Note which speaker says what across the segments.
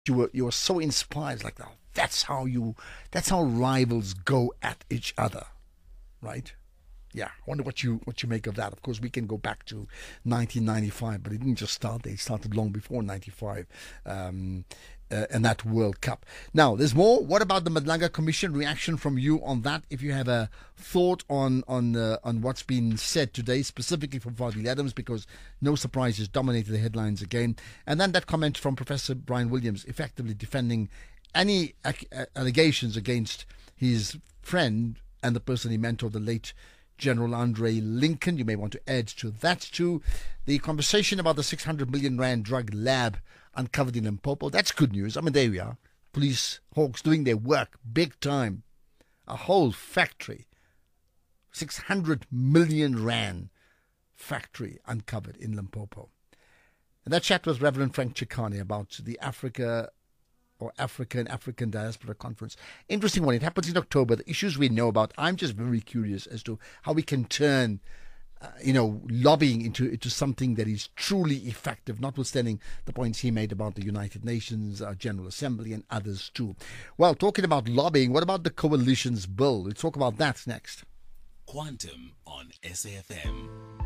Speaker 1: you were so inspired, like, oh, that's how rivals go at each other, right? Yeah, I wonder what you make of that. Of course, we can go back to 1995, but it didn't just start there. It started long before 95, and that World Cup. Now, there's more. What about the Madlaga Commission? Reaction from you on that? If you have a thought on what's been said today, specifically from Fadil Adams, because no surprises dominated the headlines again. And then that comment from Professor Brian Williams, effectively defending any allegations against his friend and the person he mentored, the late General Andre Lincoln. You may want to add to that too. The conversation about the 600 million rand drug lab uncovered in Limpopo. That's good news. I mean, there we are. Police hawks doing their work big time. A whole factory, 600 million rand factory uncovered in Limpopo. And that chat was Reverend Frank Chikane about the African Diaspora Conference. Interesting one. It happens in October. The issues we know about. I'm just very curious as to how we can turn, lobbying into something that is truly effective, notwithstanding the points he made about the United Nations General Assembly and others too. Well, talking about lobbying, what about the coalition's bill? We'll talk about that next.
Speaker 2: Quantum on SAFM.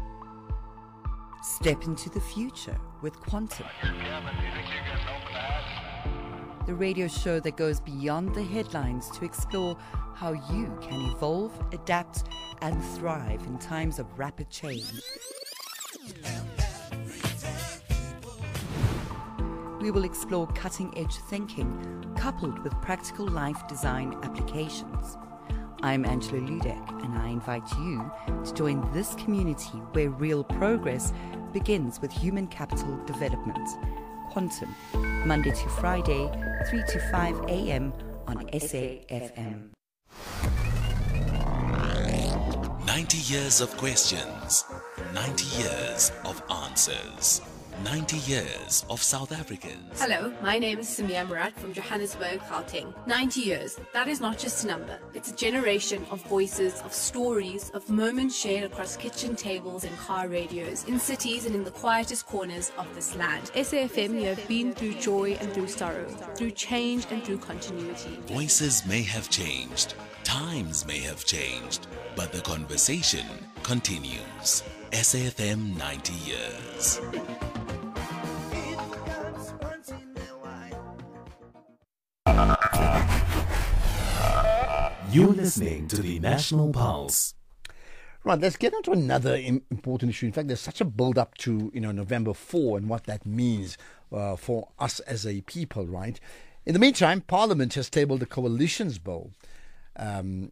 Speaker 3: Step into the future with Quantum. The radio show that goes beyond the headlines to explore how you can evolve, adapt, and thrive in times of rapid change. We will explore cutting-edge thinking coupled with practical life design applications. I'm Angela Ludek, and I invite you to join this community where real progress begins with human capital development. Quantum, Monday to Friday, 3 to 5 a.m. on SAFM.
Speaker 2: 90 years of questions, 90 years of answers, 90 years of South Africans.
Speaker 4: Hello, my name is Samia Murat from Johannesburg, Gauteng. 90 years, that is not just a number. It's a generation of voices, of stories, of moments shared across kitchen tables and car radios, in cities and in the quietest corners of this land. SAFM, you have been through joy and through sorrow, through change and through continuity.
Speaker 2: Voices may have changed, times may have changed, but the conversation continues. SAFM 90 years.
Speaker 5: You're listening to the National Pulse.
Speaker 1: Right, let's get on to another important issue. In fact, there's such a build-up to November 4 and what that means for us as a people, right? In the meantime, Parliament has tabled the coalition's bill, and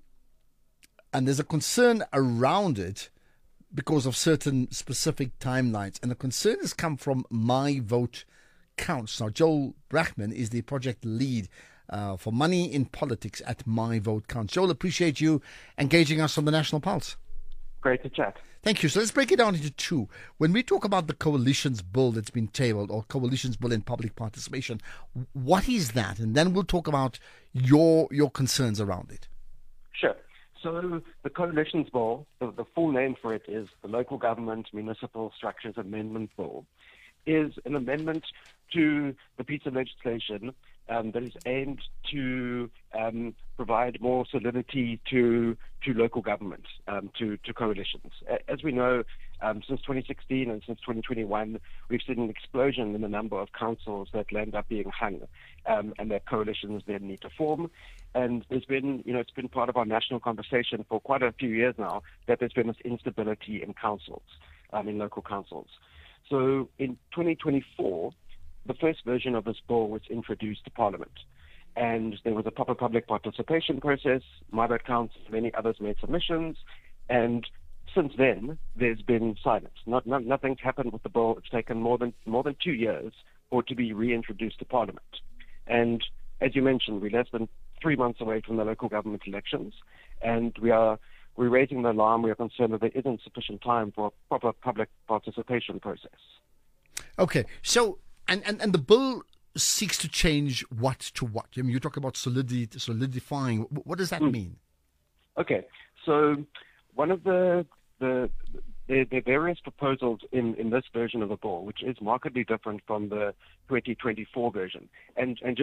Speaker 1: there's a concern around it because of certain specific timelines. And the concern has come from My Vote Counts. Now, Joel Brachman is the project lead for Money in Politics at My Vote Counts. Joel, appreciate you engaging us on the National Pulse.
Speaker 6: Great to chat.
Speaker 1: Thank you. So let's break it down into two. When we talk about the coalition's bill that's been tabled, or coalition's bill in public participation, what is that? And then we'll talk about your concerns around it.
Speaker 6: Sure. So the coalition's bill, the full name for it is the Local Government Municipal Structures Amendment Bill, is an amendment to the piece of legislation that is aimed to provide more solidity to local government, to coalitions. As we know, since 2016 and since 2021, we've seen an explosion in the number of councils that end up being hung, and that coalitions then need to form. And there's been, it's been part of our national conversation for quite a few years now that there's been this instability in councils, in local councils. So in 2024, the first version of this bill was introduced to Parliament, and there was a proper public participation process. My Vote Counts, many others made submissions, and since then there's been silence. Nothing's happened with the bill. It's taken more than 2 years for it to be reintroduced to Parliament. And as you mentioned, we're less than 3 months away from the local government elections, and we're raising the alarm. We are concerned that there isn't sufficient time for a proper public participation process.
Speaker 1: Okay, so and the bill seeks to change what to what? I mean, you talk about solidifying. What does that mean?
Speaker 6: Okay, so one of the there are various proposals in this version of the bill, which is markedly different from the 2024 version. And